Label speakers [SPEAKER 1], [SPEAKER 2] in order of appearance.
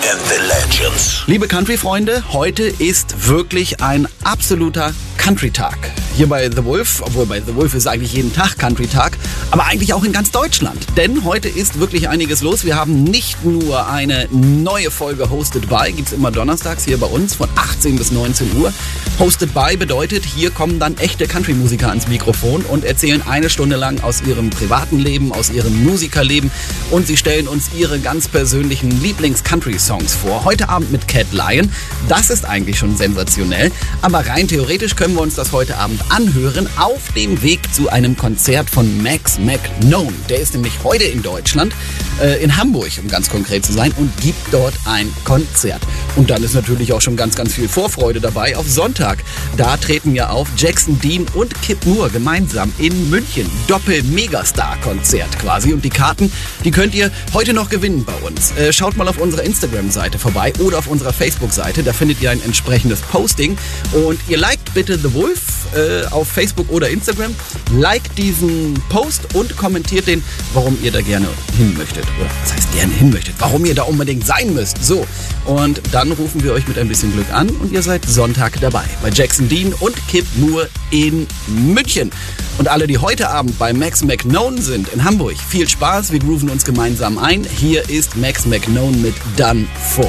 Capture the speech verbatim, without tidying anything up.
[SPEAKER 1] and the Legends.
[SPEAKER 2] Liebe Country-Freunde, heute ist wirklich ein absoluter Country-Tag. Hier bei The Wolf, obwohl bei The Wolf ist eigentlich jeden Tag Country-Tag, aber eigentlich auch in ganz Deutschland. Denn heute ist wirklich einiges los. Wir haben nicht nur eine neue Folge Hosted By, gibt's immer donnerstags hier bei uns von achtzehn bis neunzehn Uhr. Hosted By bedeutet, hier kommen dann echte Country-Musiker ans Mikrofon und erzählen eine Stunde lang aus ihrem privaten Leben, aus ihrem Musikerleben und sie stellen uns ihre ganz persönlichen Lieblings-Country-Songs vor. Heute Abend mit Cat Lion. Das ist eigentlich schon sensationell, aber rein theoretisch können wir uns das heute Abend anhören auf dem Weg zu einem Konzert von Max McKnone. Der ist nämlich heute in Deutschland, äh, in Hamburg, um ganz konkret zu sein, und gibt dort ein Konzert. Und dann ist natürlich auch schon ganz, ganz viel Vorfreude dabei auf Sonntag. Da treten ja auf Jackson Dean und Kip Moore gemeinsam in München. Doppel-Megastar-Konzert quasi. Und die Karten, die könnt ihr heute noch gewinnen bei uns. Äh, schaut mal auf unserer Instagram-Seite vorbei oder auf unserer Facebook-Seite. Da findet ihr ein entsprechendes Posting. Und ihr liked bitte The Wolf äh, auf Facebook oder Instagram. Liked diesen Post und kommentiert den, warum ihr da gerne hin möchtet. Oder was heißt gerne hin möchtet? Warum ihr da unbedingt sein müsst. So. Und dann rufen wir euch mit ein bisschen Glück an und ihr seid Sonntag dabei bei Jackson Dean und Kip Moore in München. Und alle, die heute Abend bei Max McKnone sind in Hamburg, viel Spaß, wir grooven uns gemeinsam ein. Hier ist Max McKnone mit Done For.